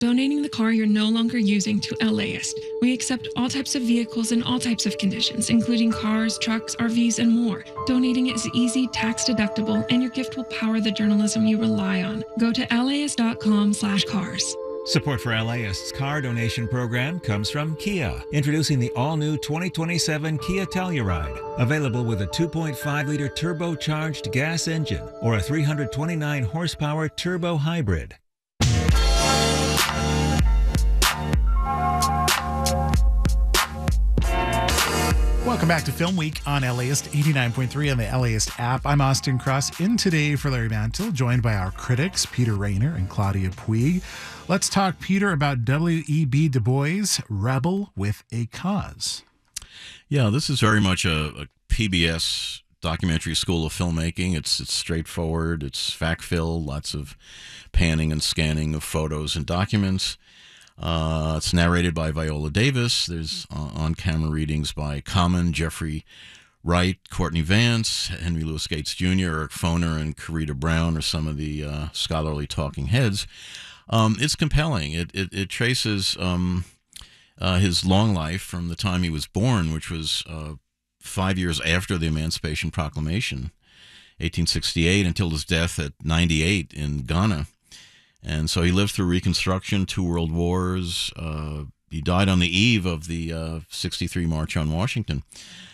donating the car you're no longer using to LAist. We accept all types of vehicles in all types of conditions, including cars, trucks, RVs, and more. Donating is easy, tax-deductible, and your gift will power the journalism you rely on. Go to laist.com/cars. Support for LAist's car donation program comes from Kia, introducing the all-new 2027 Kia Telluride, available with a 2.5-liter turbocharged gas engine or a 329-horsepower turbo hybrid. Welcome back to Film Week on LAist 89.3 on the LAist app. I'm Austin Cross, in today for Larry Mantle, joined by our critics, Peter Rayner and Claudia Puig. Let's talk, Peter, about W.E.B. Du Bois, Rebel with a Cause. Yeah, this is very much a PBS documentary school of filmmaking. It's straightforward. It's fact-filled, lots of panning and scanning of photos and documents. It's narrated by Viola Davis. There's on-camera readings by Common, Jeffrey Wright, Courtney Vance, Henry Louis Gates Jr., Eric Foner, and Corita Brown are some of the scholarly talking heads. It's compelling. It traces his long life from the time he was born, which was 5 years after the Emancipation Proclamation, 1868, until his death at 98 in Ghana. And so he lived through Reconstruction, 2 world wars. He died on the eve of the 63 March on Washington.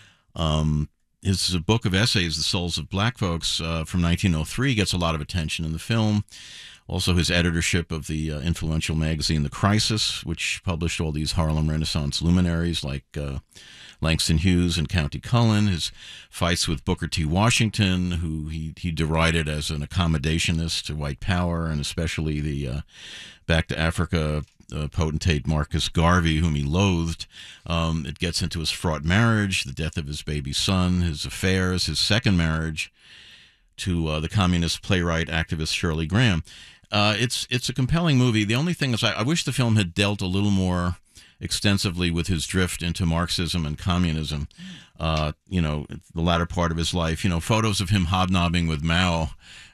His book of essays, The Souls of Black Folks, from 1903, gets a lot of attention in the film. Also, his editorship of the influential magazine The Crisis, which published all these Harlem Renaissance luminaries like Langston Hughes and Countee Cullen. His fights with Booker T. Washington, who he derided as an accommodationist to white power, and especially the Back to Africa potentate Marcus Garvey, whom he loathed. It gets into his fraught marriage, the death of his baby son, his affairs, his second marriage to the communist playwright activist Shirley Graham. It's a compelling movie. The only thing is I wish the film had dealt a little more extensively with his drift into Marxism and communism, the latter part of his life. Photos of him hobnobbing with Mao,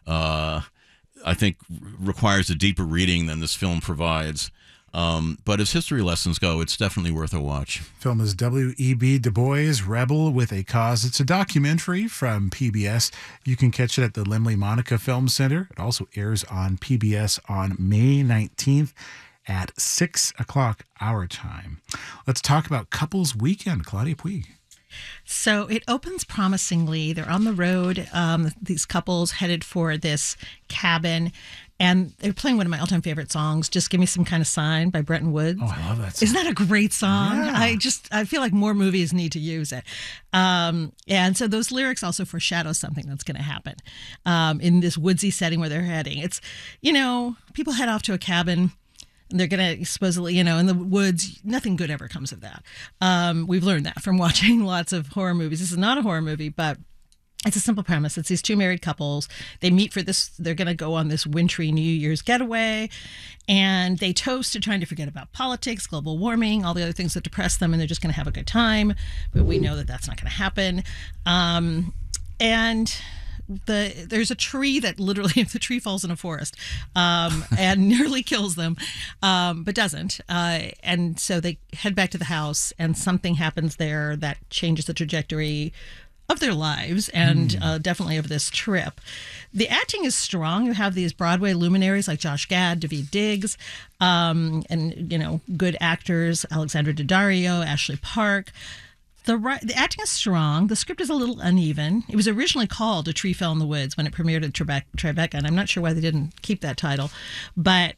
I think requires a deeper reading than this film provides. But as history lessons go, it's definitely worth a watch. Film is W.E.B. Du Bois, Rebel with a Cause. It's a documentary from PBS. You can catch it at the Lemley Monica Film Center. It also airs on PBS on May 19th at 6 o'clock our time. Let's talk about Couples Weekend. Claudia Puig. So it opens promisingly. They're on the road, these couples headed for this cabin, and they're playing one of my all-time favorite songs, Just Give Me Some Kind of Sign by Bretton Woods. Oh, I love that song. Isn't that a great song? Yeah. I feel like more movies need to use it. And so those lyrics also foreshadow something that's going to happen in this woodsy setting where they're heading. It's, people head off to a cabin. They're going to supposedly, in the woods, nothing good ever comes of that. We've learned that from watching lots of horror movies. This is not a horror movie, but it's a simple premise. It's these 2 married couples. They meet for this. They're going to go on this wintry New Year's getaway, and they toast to trying to forget about politics, global warming, all the other things that depress them, and they're just going to have a good time. But we know that that's not going to happen. And there's a tree that literally, if the tree falls in a forest and nearly kills them, but doesn't. And so they head back to the house, and something happens there that changes the trajectory of their lives and definitely of this trip. The acting is strong. You have these Broadway luminaries like Josh Gad, Daveed Diggs, and, good actors, Alexandra Daddario, Ashley Park. The acting is strong. The script is a little uneven. It was originally called A Tree Fell in the Woods when it premiered at Tribeca, and I'm not sure why they didn't keep that title. But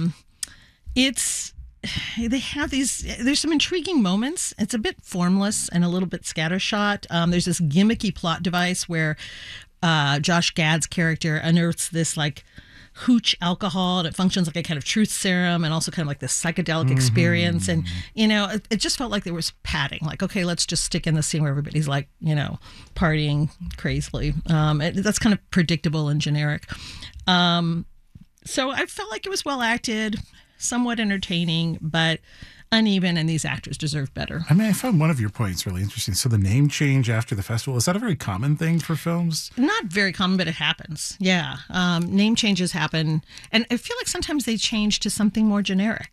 there's some intriguing moments. It's a bit formless and a little bit scattershot. There's this gimmicky plot device where Josh Gad's character unearths this hooch alcohol, and it functions like a kind of truth serum and also kind of like this psychedelic experience. And, it just felt like there was padding. Okay, let's just stick in the scene where everybody's partying crazily. That's kind of predictable and generic. So I felt like it was well acted, somewhat entertaining, but uneven, and these actors deserve better. I mean, I found one of your points really interesting. So the name change after the festival, is that a very common thing for films? Not very common, but it happens. Yeah. Name changes happen. And I feel like sometimes they change to something more generic.